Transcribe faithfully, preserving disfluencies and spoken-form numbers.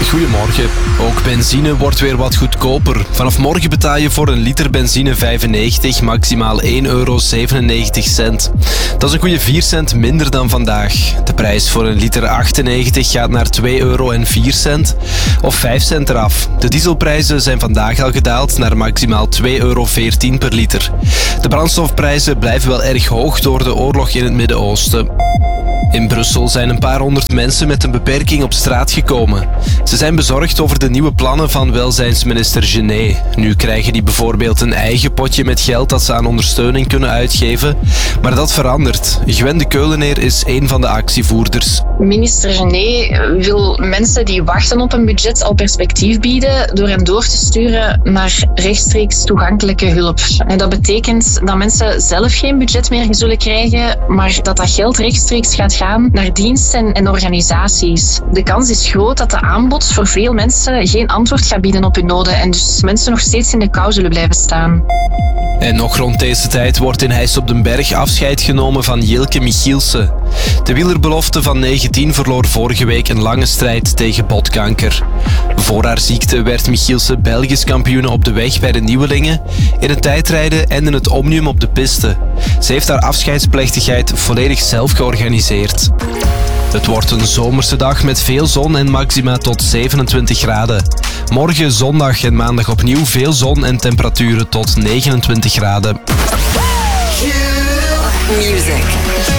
Goedemorgen. Ook benzine wordt weer wat goedkoper. Vanaf morgen betaal je voor een liter benzine vijfennegentig, maximaal één euro zevenennegentig cent. Dat is een goede vier cent minder dan vandaag. De prijs voor een liter achtennegentig gaat naar twee euro en vier cent, of vijf cent eraf. De dieselprijzen zijn vandaag al gedaald naar maximaal twee euro veertien per liter. De brandstofprijzen blijven wel erg hoog door de oorlog in het Midden-Oosten. In Brussel zijn een paar honderd mensen met een beperking op straat gekomen. Ze zijn bezorgd over de nieuwe plannen van welzijnsminister Genet. Nu krijgen die bijvoorbeeld een eigen potje met geld dat ze aan ondersteuning kunnen uitgeven. Maar dat verandert. Gwen de Keuleneer is een van de actievoerders. Minister Genet wil mensen die wachten op een budget al perspectief bieden door hen door te sturen naar rechtstreeks toegankelijke hulp. En dat betekent dat mensen zelf geen budget meer zullen krijgen, maar dat dat geld rechtstreeks gaat gaan naar diensten en organisaties. De kans is groot dat de aanbod voor veel mensen geen antwoord gaat bieden op hun noden en dus mensen nog steeds in de kou zullen blijven staan. En nog rond deze tijd wordt in Heist op den Berg afscheid genomen van Jilke Michielsen. De wielerbelofte van negentien verloor vorige week een lange strijd tegen botkanker. Voor haar ziekte werd Michielsen Belgisch kampioene op de weg bij de nieuwelingen, in het tijdrijden en in het omnium op de piste. Ze heeft haar afscheidsplechtigheid volledig zelf georganiseerd. Het wordt een zomerse dag met veel zon en maxima tot zevenentwintig graden. Morgen, zondag en maandag opnieuw veel zon en temperaturen tot negenentwintig graden. Music.